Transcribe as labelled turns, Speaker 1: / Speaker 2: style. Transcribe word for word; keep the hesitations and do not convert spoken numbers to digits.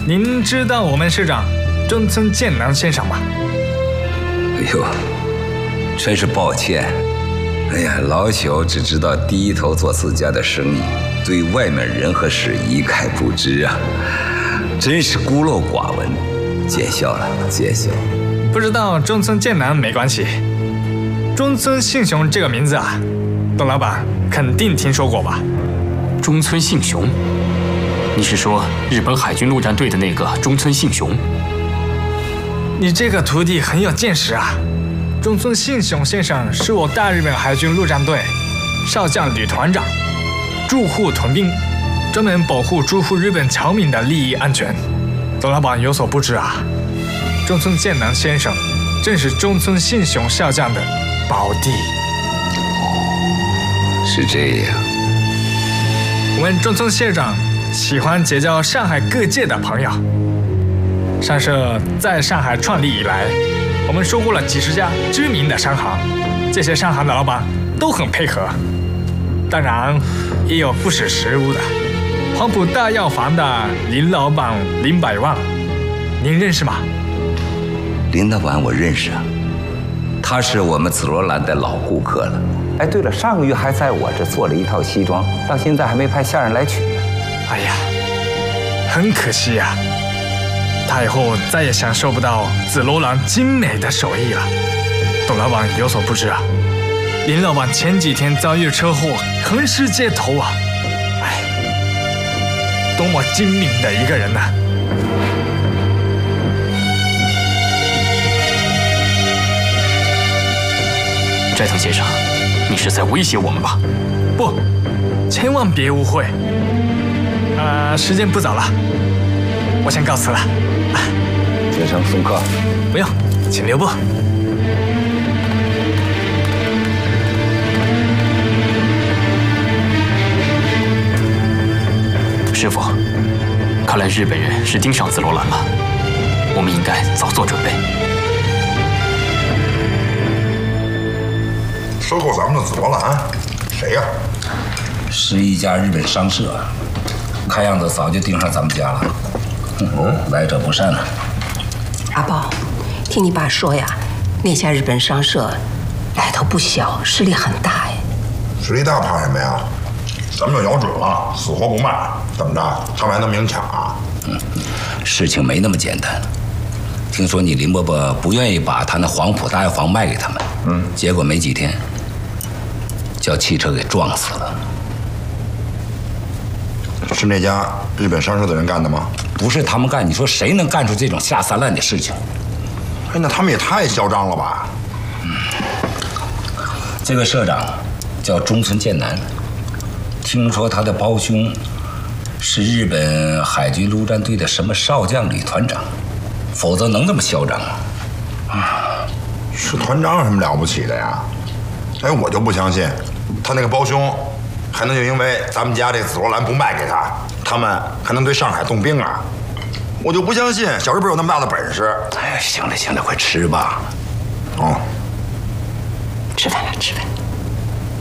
Speaker 1: 您知道我们市长中村健男先生吗？
Speaker 2: 哎呦，真是抱歉。哎呀，老朽只知道低头做自家的生意，对外面人和事一概不知啊，真是孤陋寡闻，见笑了，见笑。
Speaker 1: 不知道中村健男没关系，中村信雄这个名字啊，董老板肯定听说过吧？
Speaker 3: 中村信雄，你是说日本海军陆战队的那个中村信雄？
Speaker 1: 你这个徒弟很有见识啊！中村信雄先生是我大日本海军陆战队少将旅团长，驻沪屯兵，专门保护诸户日本侨民的利益安全。董老板有所不知啊，中村健男先生正是中村信雄少将的胞弟。
Speaker 2: 哦，是这样。
Speaker 1: 我们中村社长喜欢结交上海各界的朋友。商社在上海创立以来，我们收购了几十家知名的商行，这些商行的老板都很配合。当然，也有不识时务的。黄埔大药房的林老板林百万，您认识吗？
Speaker 2: 林老板我认识啊，他是我们紫罗兰的老顾客了。哎，对了，上个月还在我这做了一套西装，到现在还没派下人来取呢。
Speaker 1: 哎呀，很可惜呀、啊，他以后再也享受不到紫罗兰精美的手艺了。董老板有所不知啊，林老板前几天遭遇车祸，横尸街头啊！哎，多么精明的一个人呐、啊！
Speaker 3: 斋藤先生，你是在威胁我们吧？
Speaker 1: 不，千万别误会。啊、呃，时间不早了，我先告辞了。
Speaker 2: 学生送客。
Speaker 1: 不用，请留步。
Speaker 3: 师傅，看来日本人是盯上紫罗兰了，我们应该早做准备。
Speaker 4: 收购咱们的紫罗兰，谁呀？
Speaker 2: 是一家日本商社，看样子早就盯上咱们家了。嗯，来者不善啊。
Speaker 5: 阿宝，听你爸说呀，那家日本商社来头不小，势力很大哎。
Speaker 4: 实力大怕什么呀？咱们就咬准了，死活不卖，怎么着？他们还能明抢啊？
Speaker 2: 嗯，事情没那么简单。听说你林伯伯不愿意把他那黄埔大药房卖给他们，嗯，结果没几天，叫汽车给撞死了。
Speaker 4: 是那家日本商社的人干的吗？
Speaker 2: 不是他们干，你说谁能干出这种下三滥的事情？
Speaker 4: 哎，那他们也太嚣张了吧！
Speaker 2: 嗯，这个社长叫中村健男，听说他的胞兄是日本海军陆战队的什么少将旅团长，否则能这么嚣张吗？
Speaker 4: 啊，是团长有什么了不起的呀？哎，我就不相信，他那个胞兄还能就因为咱们家这紫罗兰不卖给他，他们还能对上海动兵啊？我就不相信小日本有那么大的本事。
Speaker 2: 哎，行了行了，快吃吧。
Speaker 4: 哦，
Speaker 5: 吃饭了，吃饭。